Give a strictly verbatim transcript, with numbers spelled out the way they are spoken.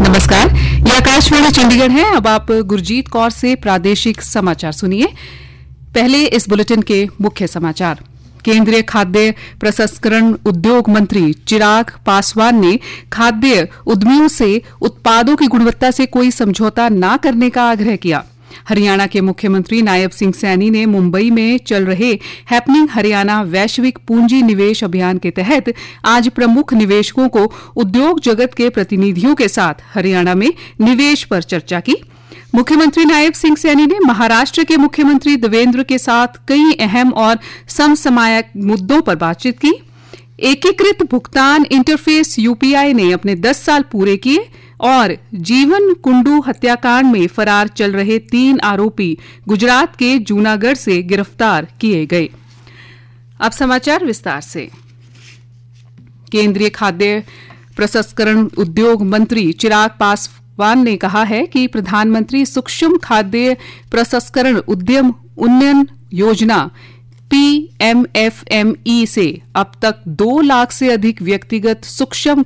नमस्कार, ये आकाशवाणी चंडीगढ़ है। अब आप गुरजीत कौर से प्रादेशिक समाचार सुनिए। पहले इस बुलेटिन के मुख्य समाचार। केंद्रीय खाद्य प्रसंस्करण उद्योग मंत्री चिराग पासवान ने खाद्य उद्यमियों से उत्पादों की गुणवत्ता से कोई समझौता न करने का आग्रह किया। हरियाणा के मुख्यमंत्री नायब सिंह सैनी ने मुंबई में चल रहे हैपनिंग हरियाणा वैश्विक पूंजी निवेश अभियान के तहत आज प्रमुख निवेशकों को उद्योग जगत के प्रतिनिधियों के साथ हरियाणा में निवेश पर चर्चा की। मुख्यमंत्री नायब सिंह सैनी ने महाराष्ट्र के मुख्यमंत्री देवेंद्र के साथ कई अहम और समसामयिक मुद्दों पर बातचीत की। एकीकृत भुगतान इंटरफेस यूपीआई ने अपने दस साल पूरे किए और जीवन कुंडू हत्याकांड में फरार चल रहे तीन आरोपी गुजरात के जूनागढ़ से गिरफ्तार किए गए। अब समाचार विस्तार से। केंद्रीय खाद्य प्रसंस्करण उद्योग मंत्री चिराग पासवान ने कहा है कि प्रधानमंत्री सूक्ष्म खाद्य प्रसंस्करण उद्यम उन्नयन योजना P M F M E से अब तक दो लाख से अधिक व्यक्तिगत सूक्ष्म